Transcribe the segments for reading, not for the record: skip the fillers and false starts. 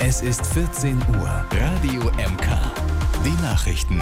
Es ist 14 Uhr. Radio MK. Die Nachrichten.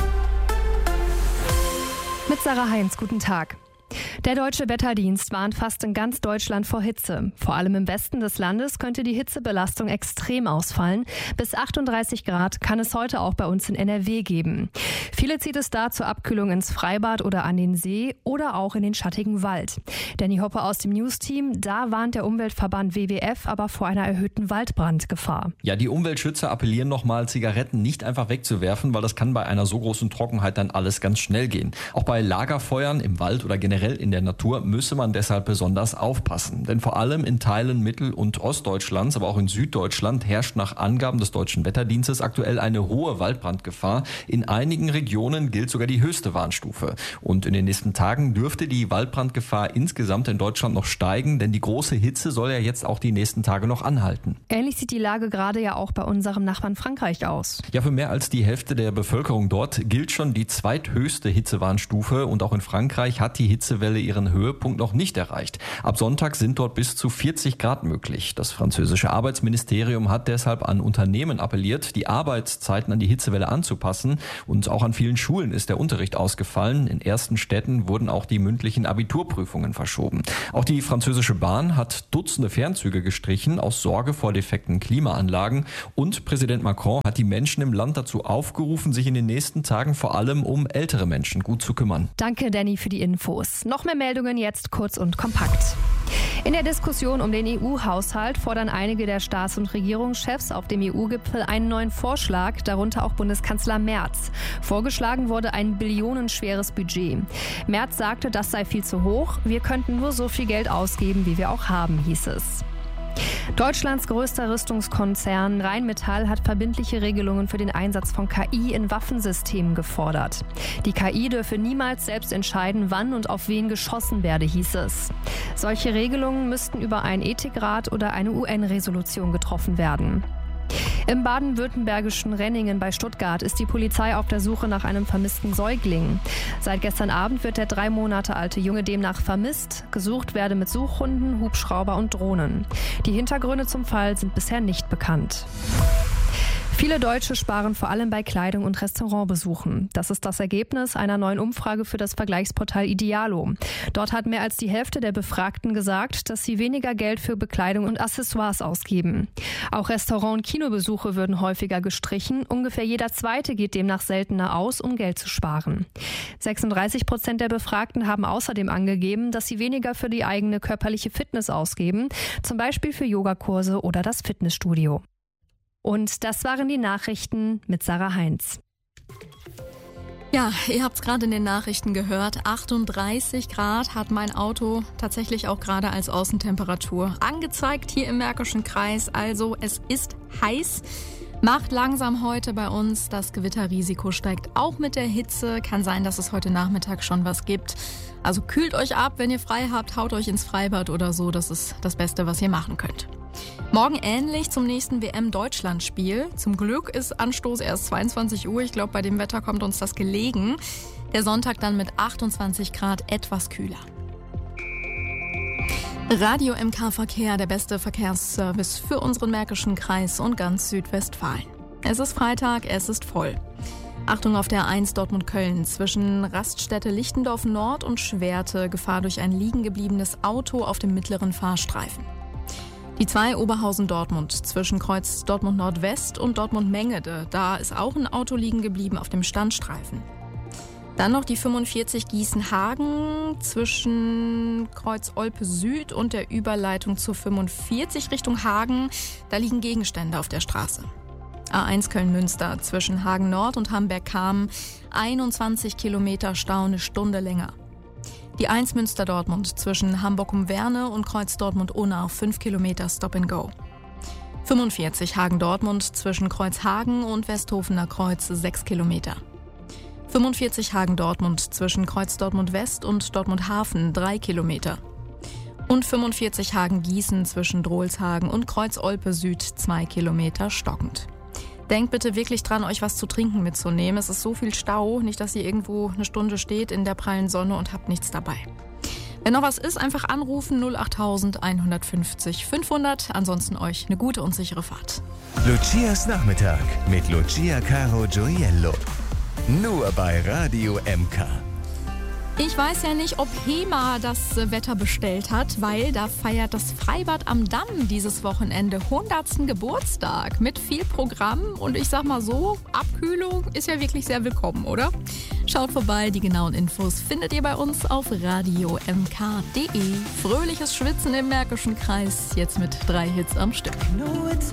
Mit Sarah Heinz, guten Tag. Der Deutsche Wetterdienst warnt fast in ganz Deutschland vor Hitze. Vor allem im Westen des Landes könnte die Hitzebelastung extrem ausfallen. Bis 38 Grad kann es heute auch bei uns in NRW geben. Viele zieht es da zur Abkühlung ins Freibad oder an den See oder auch in den schattigen Wald. Danny Hoppe aus dem News-Team, da warnt der Umweltverband WWF aber vor einer erhöhten Waldbrandgefahr. Ja, die Umweltschützer appellieren nochmal, Zigaretten nicht einfach wegzuwerfen, weil das kann bei einer so großen Trockenheit dann alles ganz schnell gehen. Auch bei Lagerfeuern im Wald oder generell in der Natur müsse man deshalb besonders aufpassen. Denn vor allem in Teilen Mittel- und Ostdeutschlands, aber auch in Süddeutschland herrscht nach Angaben des Deutschen Wetterdienstes aktuell eine hohe Waldbrandgefahr. In einigen Regionen gilt sogar die höchste Warnstufe. Und in den nächsten Tagen dürfte die Waldbrandgefahr insgesamt in Deutschland noch steigen, denn die große Hitze soll ja jetzt auch die nächsten Tage noch anhalten. Ähnlich sieht die Lage gerade ja auch bei unserem Nachbarn Frankreich aus. Ja, für mehr als die Hälfte der Bevölkerung dort gilt schon die zweithöchste Hitzewarnstufe und auch in Frankreich hat die Hitzewelle ihren Höhepunkt noch nicht erreicht. Ab Sonntag sind dort bis zu 40 Grad möglich. Das französische Arbeitsministerium hat deshalb an Unternehmen appelliert, die Arbeitszeiten an die Hitzewelle anzupassen. Und auch an vielen Schulen ist der Unterricht ausgefallen. In ersten Städten wurden auch die mündlichen Abiturprüfungen verschoben. Auch die französische Bahn hat Dutzende Fernzüge gestrichen aus Sorge vor defekten Klimaanlagen. Und Präsident Macron hat die Menschen im Land dazu aufgerufen, sich in den nächsten Tagen vor allem um ältere Menschen gut zu kümmern. Danke, Danny, für die Infos. Noch mehr Meldungen jetzt kurz und kompakt. In der Diskussion um den EU-Haushalt fordern einige der Staats- und Regierungschefs auf dem EU-Gipfel einen neuen Vorschlag, darunter auch Bundeskanzler Merz. Vorgeschlagen wurde ein billionenschweres Budget. Merz sagte, das sei viel zu hoch. Wir könnten nur so viel Geld ausgeben, wie wir auch haben, hieß es. Deutschlands größter Rüstungskonzern Rheinmetall hat verbindliche Regelungen für den Einsatz von KI in Waffensystemen gefordert. Die KI dürfe niemals selbst entscheiden, wann und auf wen geschossen werde, hieß es. Solche Regelungen müssten über einen Ethikrat oder eine UN-Resolution getroffen werden. Im baden-württembergischen Renningen bei Stuttgart ist die Polizei auf der Suche nach einem vermissten Säugling. Seit gestern Abend wird der 3 Monate alte Junge demnach vermisst. Gesucht werde mit Suchhunden, Hubschrauber und Drohnen. Die Hintergründe zum Fall sind bisher nicht bekannt. Viele Deutsche sparen vor allem bei Kleidung und Restaurantbesuchen. Das ist das Ergebnis einer neuen Umfrage für das Vergleichsportal Idealo. Dort hat mehr als die Hälfte der Befragten gesagt, dass sie weniger Geld für Bekleidung und Accessoires ausgeben. Auch Restaurant- und Kinobesuche würden häufiger gestrichen. Ungefähr jeder Zweite geht demnach seltener aus, um Geld zu sparen. 36% der Befragten haben außerdem angegeben, dass sie weniger für die eigene körperliche Fitness ausgeben, zum Beispiel für Yogakurse oder das Fitnessstudio. Und das waren die Nachrichten mit Sarah Heinz. Ja, ihr habt es gerade in den Nachrichten gehört. 38 Grad hat mein Auto tatsächlich auch gerade als Außentemperatur angezeigt hier im Märkischen Kreis. Also es ist heiß. Macht langsam heute bei uns. Das Gewitterrisiko steigt auch mit der Hitze. Kann sein, dass es heute Nachmittag schon was gibt. Also kühlt euch ab, wenn ihr frei habt. Haut euch ins Freibad oder so. Das ist das Beste, was ihr machen könnt. Morgen ähnlich zum nächsten WM-Deutschland-Spiel. Zum Glück ist Anstoß erst 22 Uhr. Ich glaube, bei dem Wetter kommt uns das gelegen. Der Sonntag dann mit 28 Grad etwas kühler. Radio MK Verkehr, der beste Verkehrsservice für unseren Märkischen Kreis und ganz Südwestfalen. Es ist Freitag, es ist voll. Achtung auf der A1 Dortmund-Köln zwischen Raststätte Lichtendorf Nord und Schwerte. Gefahr durch ein liegengebliebenes Auto auf dem mittleren Fahrstreifen. Die 2 Oberhausen-Dortmund zwischen Kreuz Dortmund Nordwest und Dortmund Mengede. Da ist auch ein Auto liegen geblieben auf dem Standstreifen. Dann noch die 45 Gießen-Hagen zwischen Kreuz Olpe Süd und der Überleitung zur 45 Richtung Hagen. Da liegen Gegenstände auf der Straße. A1 Köln-Münster zwischen Hagen Nord und Hamberg-Kamen. 21 Kilometer Stau, eine Stunde länger. Die 1 Münster-Dortmund zwischen Hamburg-um-Werne und Kreuz Dortmund-Unna 5 Kilometer Stop and Go. 45 Hagen-Dortmund zwischen Kreuz Hagen und Westhofener Kreuz 6 Kilometer. 45 Hagen-Dortmund zwischen Kreuz Dortmund-West und Dortmund-Hafen 3 Kilometer. Und 45 Hagen-Gießen zwischen Drohlshagen und Kreuz Olpe Süd 2 Kilometer stockend. Denkt bitte wirklich dran, euch was zu trinken mitzunehmen. Es ist so viel Stau, nicht, dass ihr irgendwo eine Stunde steht in der prallen Sonne und habt nichts dabei. Wenn noch was ist, einfach anrufen 08000 150 500. Ansonsten euch eine gute und sichere Fahrt. Lucias Nachmittag mit Lucia Caro Gioiello. Nur bei Radio MK. Ich weiß ja nicht, ob HEMA das Wetter bestellt hat, weil da feiert das Freibad am Damm dieses Wochenende 100. Geburtstag mit viel Programm und ich sag mal so, Abkühlung ist ja wirklich sehr willkommen, oder? Schaut vorbei, die genauen Infos findet ihr bei uns auf radiomk.de. Fröhliches Schwitzen im Märkischen Kreis, jetzt mit 3 Hits am Stück. No, it's